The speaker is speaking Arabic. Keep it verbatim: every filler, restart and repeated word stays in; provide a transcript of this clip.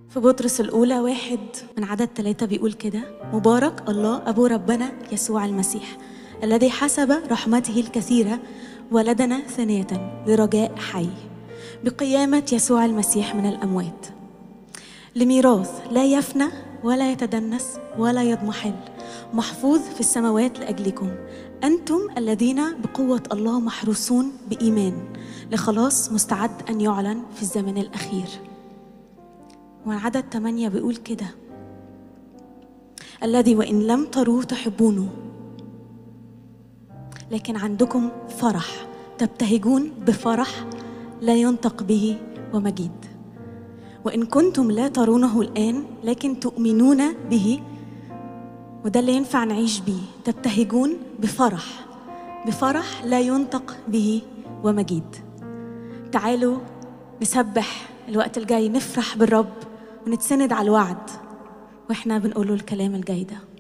في بطرس الأولى واحد من عدد ثلاثة بيقول كده: مبارك الله أبو ربنا يسوع المسيح الذي حسب رحمته الكثيرة ولدنا ثانية لرجاء حي بقيامة يسوع المسيح من الأموات، لميراث لا يفنى ولا يتدنس ولا يضمحل، محفوظ في السماوات لأجلكم أنتم الذين بقوة الله محروسون بإيمان لخلاص مستعد أن يعلن في الزمن الأخير. وعدد ثمانية بيقول كده: الذي وإن لم تروه تحبونه، لكن عندكم فرح تبتهجون بفرح لا ينطق به ومجيد، وإن كنتم لا ترونه الآن لكن تؤمنون به، وده اللي ينفع نعيش بيه، تبتهجون بفرح بفرح لا ينطق به ومجيد. تعالوا نسبح الوقت الجاي، نفرح بالرب ونتسند على الوعد واحنا بنقوله الكلام الجاي ده.